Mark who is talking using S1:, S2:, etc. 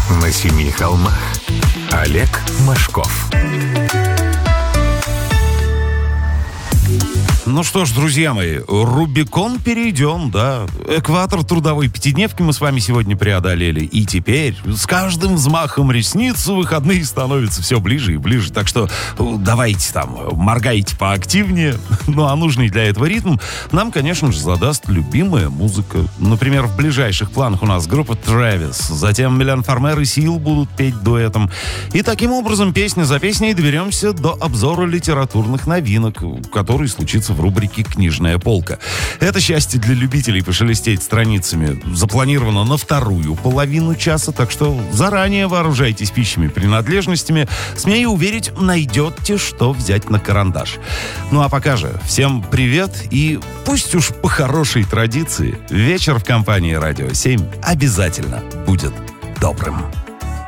S1: На семи холмах. Олег Машков.
S2: Ну что ж, друзья мои, Рубикон перейдем, да. Экватор трудовой пятидневки мы с вами сегодня преодолели. И теперь с каждым взмахом ресниц выходные становятся все ближе и ближе. Так что давайте там, моргайте поактивнее. Ну а нужный для этого ритм нам, конечно же, задаст любимая музыка. Например, в ближайших планах у нас группа Travis. Затем Милен Фармер и Сил будут петь дуэтом. И таким образом, песня за песней доберемся до обзора литературных новинок, который случится в рубрике «Книжная полка». Это счастье для любителей пошелестеть страницами запланировано на вторую половину часа, так что заранее вооружайтесь пищими принадлежностями. Смею уверить, найдете, что взять на карандаш. Ну а пока же, всем привет, и пусть уж по хорошей традиции вечер в компании «Радио 7» обязательно будет добрым.